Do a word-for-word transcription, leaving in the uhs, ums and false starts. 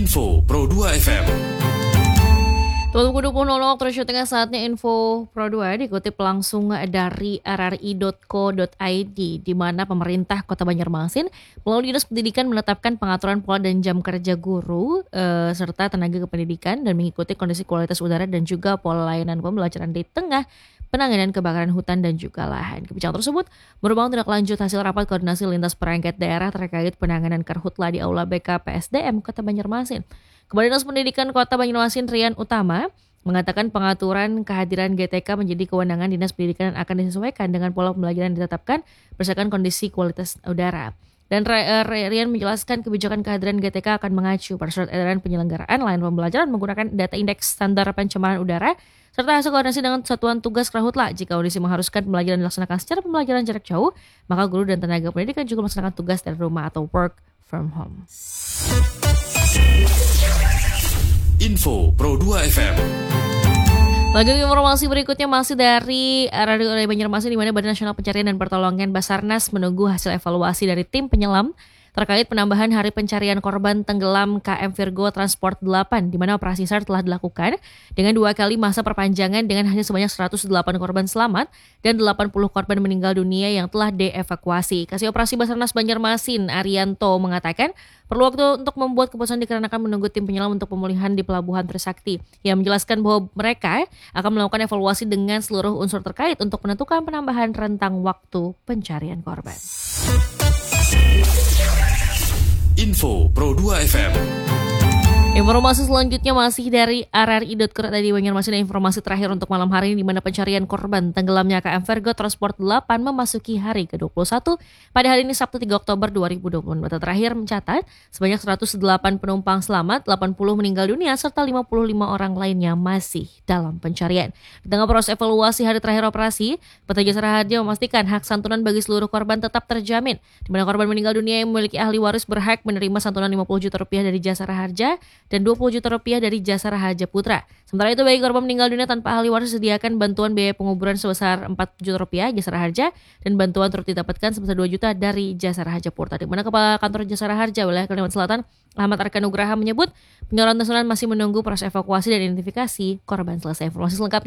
Info Pro dua F M. Pukul dua puluh waktu Indonesia Tengah, saatnya Info Pro dua dikutip langsung dari r r i dot co dot i d, di mana pemerintah Kota Banjarmasin melalui Dinas Pendidikan menetapkan pengaturan pola dan jam kerja guru eh, serta tenaga kependidikan dan mengikuti kondisi kualitas udara dan juga pola layanan pembelajaran di tengah penanganan kebakaran hutan dan juga lahan. Kebijakan tersebut merupakan tindak lanjut hasil rapat koordinasi lintas perangkat daerah terkait penanganan karhutla di Aula B K P S D M Kota Banjarmasin. Kepala Dinas Pendidikan Kota Banjarmasin Rian Utama mengatakan pengaturan kehadiran G T K menjadi kewenangan Dinas Pendidikan dan akan disesuaikan dengan pola pembelajaran yang ditetapkan berdasarkan kondisi kualitas udara. Dan Rian menjelaskan kebijakan kehadiran G T K akan mengacu pada surat edaran penyelenggaraan layanan pembelajaran menggunakan data indeks standar pencemaran udara serta hasil koordinasi dengan satuan tugas karhutla. Jika kondisi mengharuskan pembelajaran dilaksanakan secara pembelajaran jarak jauh, maka guru dan tenaga pendidikan juga melaksanakan tugas dari rumah atau work from home. Info Pro dua F M. Lagi informasi berikutnya masih dari Radio Banjarmasin, di mana Badan Nasional Pencarian dan Pertolongan Basarnas menunggu hasil evaluasi dari tim penyelam terkait penambahan hari pencarian korban tenggelam K M Virgo Transport delapan, di mana operasi S A R telah dilakukan dengan dua kali masa perpanjangan dengan hanya sebanyak seratus delapan korban selamat dan delapan puluh korban meninggal dunia yang telah dievakuasi. Kasih Operasi Basarnas Banjarmasin Arianto mengatakan perlu waktu untuk membuat keputusan dikarenakan menunggu tim penyelam untuk pemulihan di Pelabuhan Trisakti. Ia menjelaskan bahwa mereka akan melakukan evaluasi dengan seluruh unsur terkait untuk menentukan penambahan rentang waktu pencarian korban. Info Pro dua F M. Informasi selanjutnya masih dari r r i dot co dot i d Banjarmasin. Informasi terakhir untuk malam hari ini, di mana pencarian korban tenggelamnya K M Virgo Transport delapan memasuki hari ke dua puluh satu pada hari ini Sabtu tiga Oktober dua ribu dua puluh. Data terakhir mencatat sebanyak seratus delapan penumpang selamat, delapan puluh meninggal dunia serta lima puluh lima orang lainnya masih dalam pencarian. Di tengah proses evaluasi hari terakhir operasi, P T Jasara Harja memastikan hak santunan bagi seluruh korban tetap terjamin, di mana korban meninggal dunia yang memiliki ahli waris berhak menerima santunan lima puluh juta rupiah dari Jasara Harja dan dua puluh juta rupiah dari Jasara Harja Putra. Sementara itu bagi korban meninggal dunia tanpa ahli waris disediakan bantuan biaya penguburan sebesar empat juta rupiah Jasara Harja dan bantuan turut didapatkan sebesar dua juta dari Jasara Harja Putra. Di mana Kepala Kantor Jasara Harja wilayah Kalimantan Selatan Ahmad Arkan Nugraha menyebut penyaluran santunan masih menunggu proses evakuasi dan identifikasi korban selesai. Informasi selengkapnya